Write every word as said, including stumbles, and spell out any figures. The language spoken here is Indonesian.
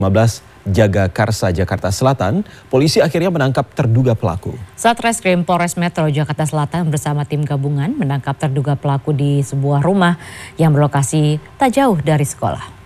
lima belas Jagakarsa, Jakarta Selatan, polisi akhirnya menangkap terduga pelaku. Satreskrim Polres Metro Jakarta Selatan bersama tim gabungan menangkap terduga pelaku di sebuah rumah yang berlokasi tak jauh dari sekolah.